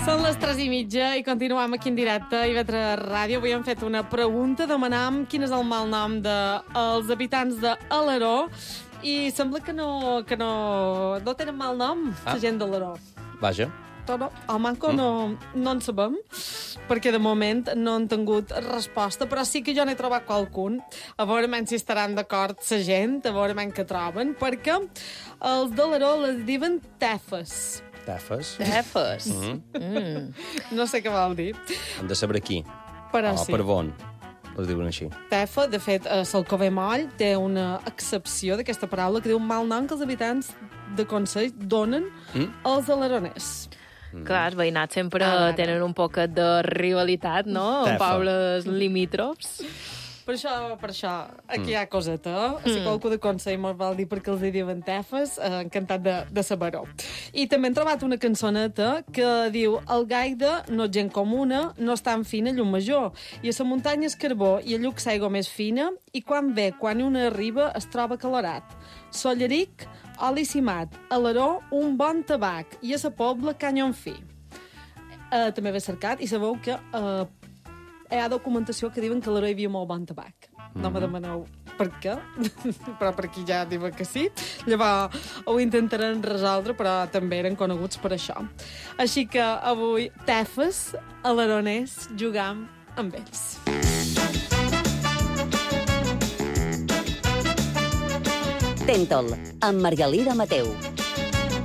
Són les 3:30 i continuem aquí en directe a IB3 Ràdio. Avui hem fet una pregunta, demanàvem quin és el malnom dels habitants d'Alaró i sembla que no tenen malnom, la gent d'Alaró. Vaja. El manco no en sabem, perquè de moment no han tingut resposta, però sí que jo n'he trobat qualcun. A veure si estaran d'acord la gent, a veure què troben, perquè els d'Alaró les diuen tefes. Tefes? Tefes. No sé què vol dir. Hem de saber qui. Però sí. Per on les diuen així. Tefa, de fet, l'Alcover Moll té una excepció d'aquesta paraula que diu mal nom que els habitants de Consell donen als alaroners. Clar, els veïnats sempre tenen un poquet de rivalitat, no? Tefa. En pobles limítrofs. Per això, aquí hi ha coseta. Si qualcú de Consell mos vol dir perquè els diuen tefes, encantat de saber-ho. I també hem trobat una cançoneta que diu el gaire no és gent comuna, no és tan fina llum major, i a la muntanya és carbó i a lluc l'aigua més fina, i quan una arriba es troba calorat. Solleric, oli cimat, Alaró, un bon tabac, i a la pobla canyon fi. També ve cercat, i sabeu que hi ha documentació que diuen que a Alaró hi havia molt bon tabac. No me demaneu per què, però per aquí ja diuen que sí. Llavors ho intentaran resoldre, però també eren coneguts per això. Així que avui, tefes, alaroners, jugam amb ells. Tentol, amb Margalida Mateu.